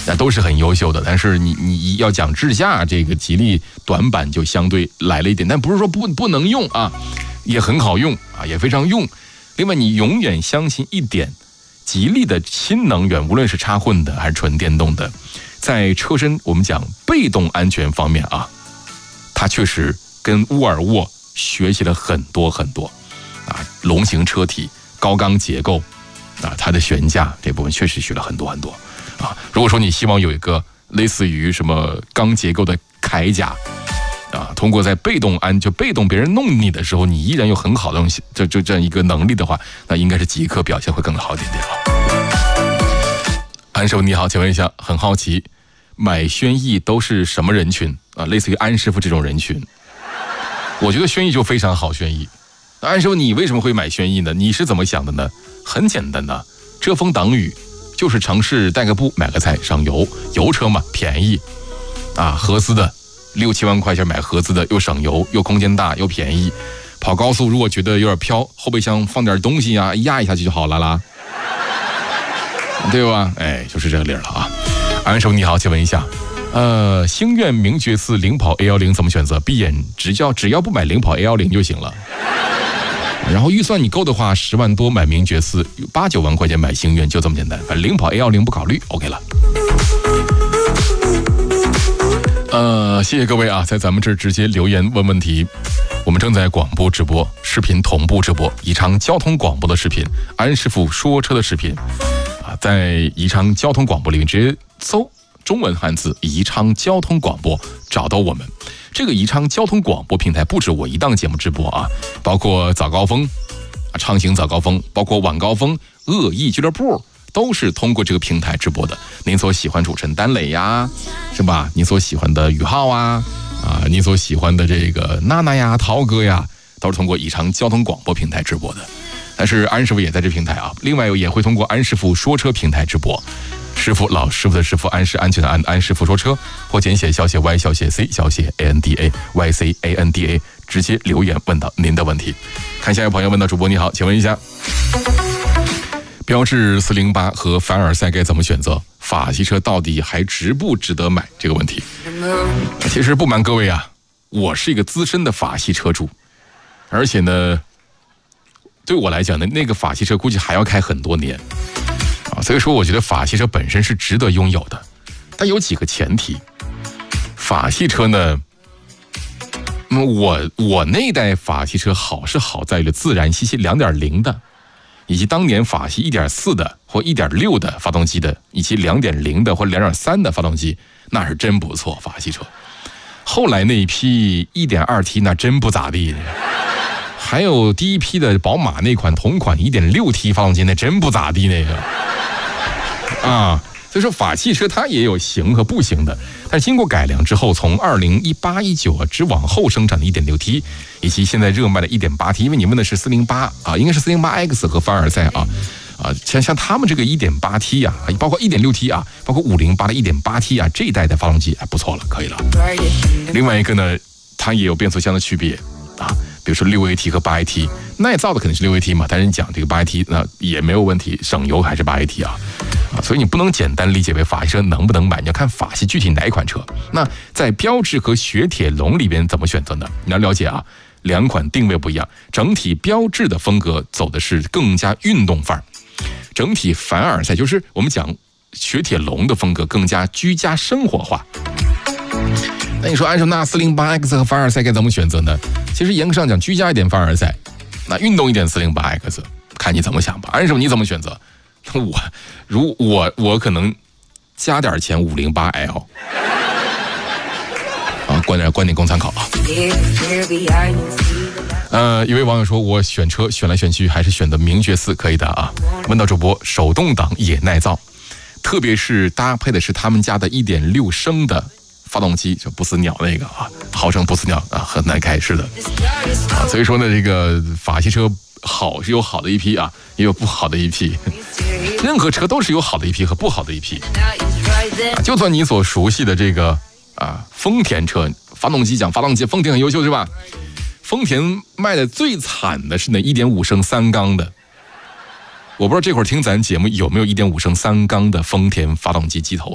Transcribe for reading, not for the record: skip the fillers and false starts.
那都是很优秀的。但是你要讲智驾，这个吉利短板就相对来了一点，但不是说不能用啊，也很好用啊，也非常用。另外，你永远相信一点，吉利的新能源，无论是插混的还是纯电动的，在车身我们讲被动安全方面啊，它确实跟沃尔沃学习了很多很多啊，龙形车体、高钢结构啊，它的悬架这部分确实学了很多很多啊。如果说你希望有一个类似于什么钢结构的铠甲啊，通过在被动别人弄你的时候，你依然有很好的这样一个能力的话，那应该是极客表现会更好一点点啊。安师傅你好，请问一下，很好奇，买轩逸都是什么人群啊？类似于安师傅这种人群。我觉得轩逸就非常好，轩逸。安师傅，你为什么会买轩逸呢？你是怎么想的呢？很简单的，遮风挡雨，就是城市带个步买个菜省油，油车嘛便宜啊，合资的6、7万块钱买合资的，又省油又空间大又便宜。跑高速如果觉得有点飘，后备箱放点东西啊，压一下去就好了啦，对吧？哎，就是这个理儿了啊。安师傅你好，请问一下，星愿名爵4领跑 A10 怎么选择？闭眼只要不买领跑 A10 就行了。然后预算你够的话，10万多买名爵4，8、9万块钱买星愿，就这么简单。反正领跑 A10 不考虑 ，OK 了。谢谢各位啊，在咱们这儿直接留言问问题。我们正在广播直播，视频同步直播，宜昌交通广播的视频，安师傅说车的视频啊，在宜昌交通广播里面直接搜中文汉字宜昌交通广播，找到我们。这个宜昌交通广播平台不止我一档节目直播啊，包括早高峰畅行早高峰，包括晚高峰恶意俱乐部，都是通过这个平台直播的。您所喜欢主持人丹磊呀，是吧？您所喜欢的宇浩啊，您所喜欢的这个娜娜呀、涛哥呀，都是通过宜昌交通广播平台直播的。但是安师傅也在这平台啊，另外也会通过安师傅说车平台直播。师傅，老师傅的师傅，安是安全的安，安师傅说车，或简写小写 Y 小写 C 小写 ANDA YCANDA， 直接留言问到您的问题。看下一位朋友问到主播你好，请问一下，标致408和凡尔赛该怎么选择？法系车到底还值不值得买？这个问题，其实不瞒各位啊，我是一个资深的法系车主，而且呢，对我来讲呢，那个法系车估计还要开很多年。所以说我觉得法系车本身是值得拥有的，但有几个前提。法系车呢，我那代法系车好是好在了自然吸气 2.0 的，以及当年法系 1.4 的或 1.6 的发动机的，以及 2.0 的或 2.3 的发动机，那是真不错法系车。后来那一批 1.2T 那真不咋地，还有第一批的宝马那款同款 1.6T 发动机那真不咋地那个啊，所以说法系车它也有行和不行的，但是经过改良之后，从2018、19之往后生产的 1.6T， 以及现在热卖的 1.8T， 因为你问的是408啊，应该是 408X 和凡尔赛啊，像他们这个 1.8T 啊，包括 1.6T 啊，包括508的 1.8T 啊，这一代的发动机不错了，可以了。另外一个呢，它也有变速箱的区别啊。比如说6AT 和8AT， 耐造的肯定是6AT嘛，但是你讲这个8AT 那也没有问题，省油还是8AT 啊，所以你不能简单理解为法系车能不能买，你要看法系具体哪一款车。那在标致和雪铁龙里边怎么选择呢？你要了解啊，两款定位不一样，整体标致的风格走的是更加运动范儿，整体凡尔赛就是我们讲雪铁龙的风格更加居家生活化。那你说安什纳 408X 和凡尔赛该怎么选择呢？其实严格上讲，居家一点凡尔赛，那运动一点 408X， 看你怎么想吧。安什你怎么选择？我可能加点钱 508L 啊，观点供参考啊。一位网友说，我选车选来选去还是选的名爵4可以的啊。问到主播，手动挡也耐造，特别是搭配的是他们家的 1.6 升的发动机，就不死鸟那个啊，号称不死鸟啊，很难开，是的啊。所以说呢，这个法系车好是有好的一批啊，也有不好的一批。任何车都是有好的一批和不好的一批。就算你所熟悉的这个丰田车，发动机讲发动机，丰田很优秀是吧？丰田卖的最惨的是那 1.5 升3缸的。我不知道这会儿听咱节目有没有 1.5 升3缸的丰田发动机机头。